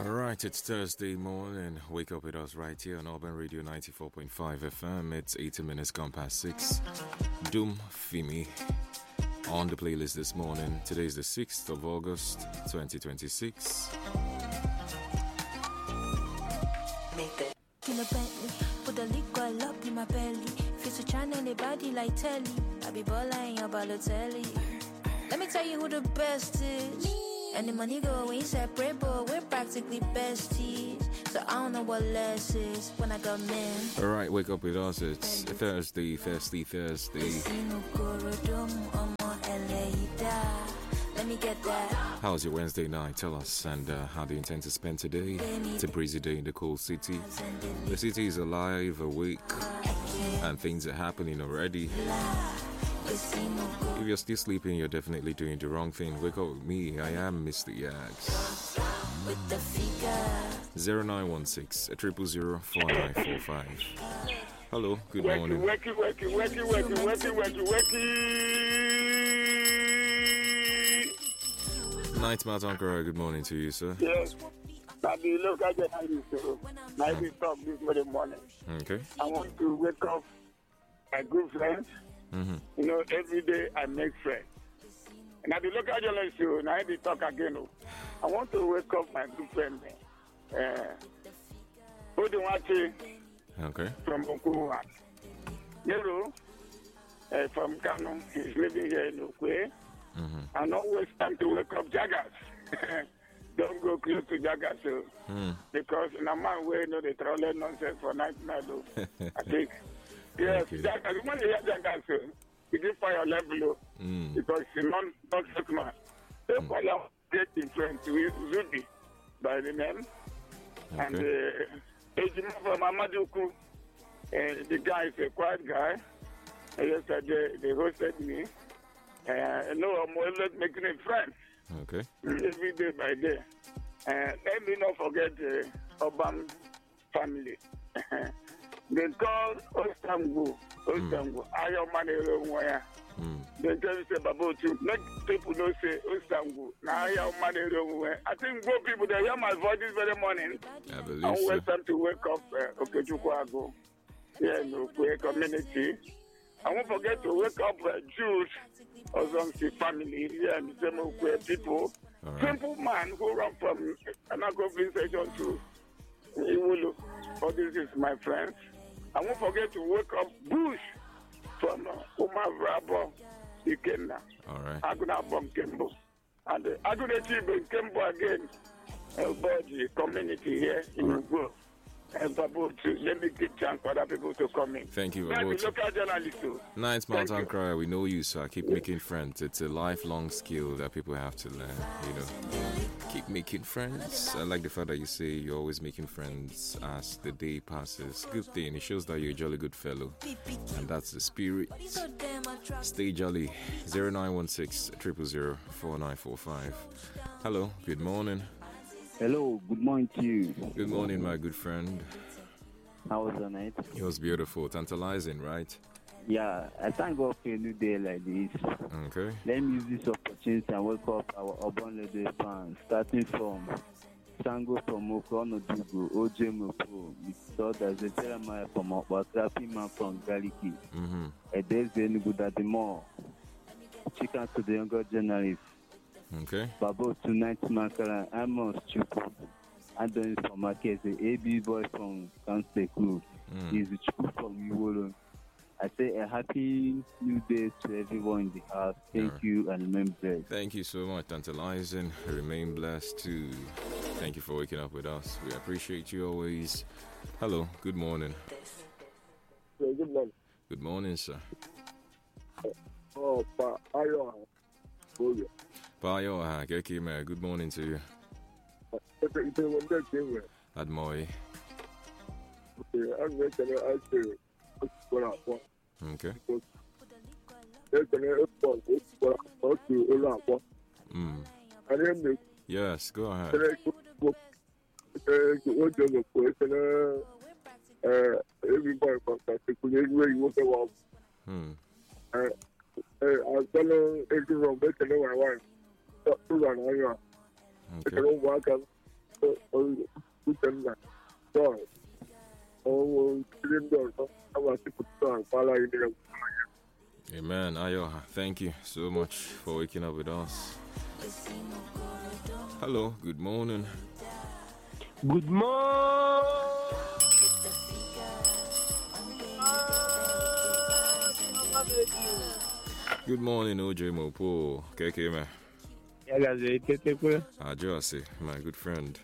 Alright, it's Thursday morning. Wake up with us right here on Urban Radio 94.5 FM. It's 80 minutes gone past 6. Doom Fimi on the playlist this morning. Today is the 6th of August, 2026. In a Bentley, put the liquor up in my belly. Feel to shine anybody like Telly. I be ballin' your Balotelli. Let me tell you who the best is. And the money go we separate, but we're practically besties. So I don't know what less is when I come in. Alright, wake up with us. It's Thursday. Let me get that. How's your Wednesday night? Tell us. And how do you intend to spend today? It's a breezy day in the cold city. The city is alive, awake, and things are happening already. If you're still sleeping, you're definitely doing the wrong thing. Wake up with me. I am Mr. Yags. 0916 000 4945. Hello, good morning. Wacky. Night, Matt Ankara, good morning to you, sir. Yes. Now the local journalist, now we talk this very morning. Okay. I want to wake up my good friends. Mm-hmm. You know, every day I make friends. And at the local journalist, now we talk again. I want to wake up my good friend. Oduwachi Okay. from Okuwa. Nero from Kano. He's living here in Okwe. Mm-hmm. And always time to wake up Jaggers. Don't go close to Jaggers, because in a man way, they throw nonsense for night. I think. Yes, Okay. Jaggers. When you hear Jaggers, you give fire level, because it's non-sex man. They fire get influence with Zudi by the name. And Ejima from Amaduku, the guy is a quiet guy. Yesterday, they hosted me. No, I'm always making a friend. Okay. Every day by day. Let me not forget the Obam family. They call Ostangu. I am money. They tell you say Babu to make people don't say Ostangu. Now I am money. I think more people they hear my voice this very morning. I believe I so. want them to wake up. Okechukwu here in the community. I won't forget to wake up Jews or some family here in the same way people. Right. Simple man who run from Anako police station to Iwulu. But this is my friends. I won't forget to wake up Bush from Umar Rabo Ikenna. All right. Aguna Bom Kembo. And Aguna Chibo Kembo again. Body community here in Ugo. And Babu to let me give chance for other people to come in. Thank you, Now, the Babu. local journalist too. Nice, Mount Thank you. Ankara. We know you, sir. Keep making friends. It's a lifelong skill that people have to learn, you know. Keep making friends. I like the fact that you say you're always making friends as the day passes. Good thing. It shows that you're a jolly good fellow. And that's the spirit. Stay jolly. 0916 000 4945. Hello, good morning. Hello, good morning to you. Good morning, my good friend. How was the night? It was beautiful, tantalizing, right? Yeah, I thank God for a new day like this. Okay. Let me use this opportunity and wake up our urban radio fans, starting from Sango from Okono Dugo, OJ Mopo, Mr. Dazeteramaya from Okbatra, Pima from Galiki, Edez Benugudadimo, Chicken to the younger journalist. Okay. Babo tonight Makara, Amos Chuku, Anthony from Makese, AB boy from Council Club, is Chuku from Iwolo. I say a happy new day to everyone in the house. Thank you and remain blessed. Thank you so much, tantalizing. Remain blessed too. Thank you for waking up with us. We appreciate you always. Hello, good morning. Yeah, good morning. Good morning, sir. Oh, Ayo. Bayo, good morning to you. Admoy. Okay. Yes, go ahead. Everybody from particularly where you walk around. I'm telling everyone, they can know my wife. Okay. Welcome. Uchenna John Chirindoso Kwala Idea. Amen. Ayoha, thank you so much for waking up with us. Hello, good morning. Good morning. Good morning, OJ Mopo. KK, man. Ajose, my good friend.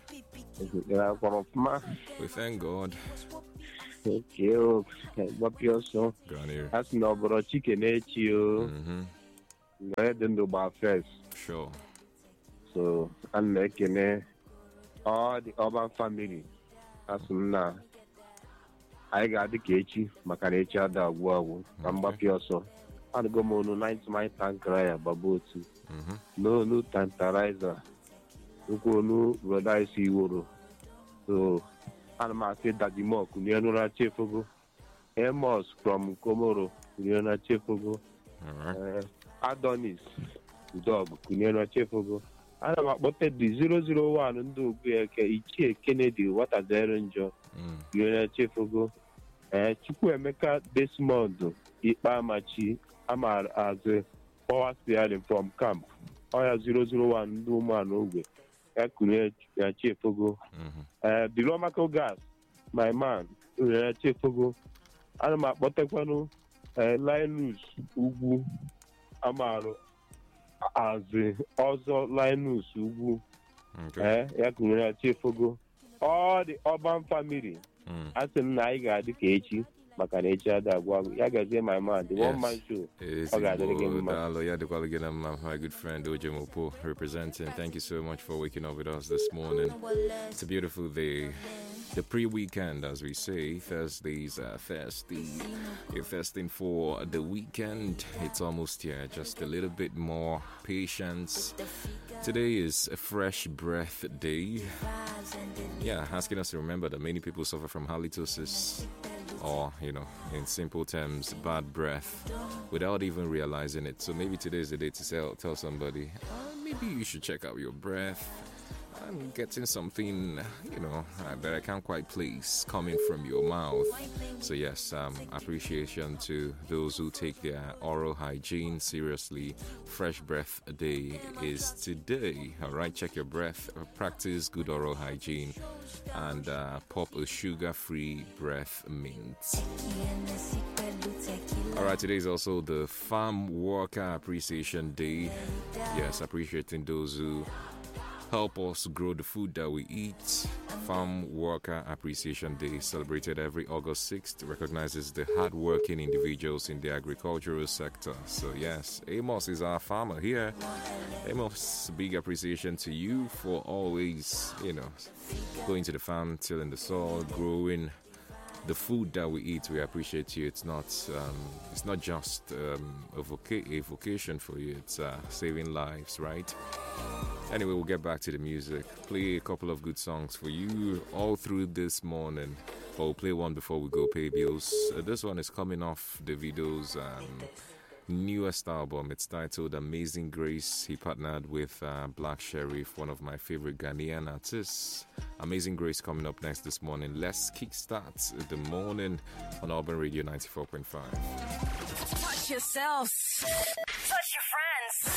We thank God. Okay, what you so? That's no bro chicken at you. I didn't do my first. Sure. So I'm making all the urban family. That's now. I got the kitchen, Makanachi at the wall. I'm happy also. I'll go more no night my tank raya babotu. No tantalizer. No Rodai si woro. So I'm say that the more Kunyana Chefogo. Amos from Komoro, Kunyana Chefogo. Adonis, dog, Kunyana Chefogo. I'm about the 001 and do Ichi Kennedy, what a danger. Kunyana Chefogo. Chukwemeka Desmond, Ipamachi, Amar as a power steering from camp. Oya 001 Duman Ogue. Kunyana Chefogo. Below Mako Gas, my man, Chefogo. I'm about the Linus Ugu Amaro as also Linus Ugu. Chefogo. All the urban family. As a Naiga, the Kechi, Makanacha, that Yagaze, my man, the one man show. My good friend OJ Mopo representing. Thank you so much for waking up with us this morning. It's a beautiful day. The pre-weekend, as we say, Thursdays are thirsty. You're thirsting for the weekend. It's almost here. Just a little bit more patience. Today is a fresh breath day. Yeah, asking us to remember that many people suffer from halitosis, or, in simple terms, bad breath, without even realizing it. So maybe today is the day to tell somebody, maybe you should check out your breath. I'm getting something, that I can't quite place coming from your mouth. So yes, appreciation to those who take their oral hygiene seriously. Fresh Breath Day is today. All right, check your breath, practice good oral hygiene, and pop a sugar-free breath mint. All right, today is also the Farm Worker Appreciation Day. Yes, appreciating those who help us grow the food that we eat. Farm Worker Appreciation Day, celebrated every August 6th, recognizes the hard-working individuals in the agricultural sector. So yes, Amos is our farmer here. Amos, big appreciation to you for always, going to the farm, tilling the soil, growing the food that we eat. We appreciate you. It's not just a vocation for you. It's saving lives, right? Anyway, we'll get back to the music. Play a couple of good songs for you all through this morning. But we'll play one before we go pay bills. This one is coming off Davido's newest album. It's titled Amazing Grace. He partnered with Black Sheriff, one of my favorite Ghanaian artists. Amazing Grace coming up next this morning. Let's kickstart the morning on Urban Radio 94.5. Touch yourselves. Touch your friends.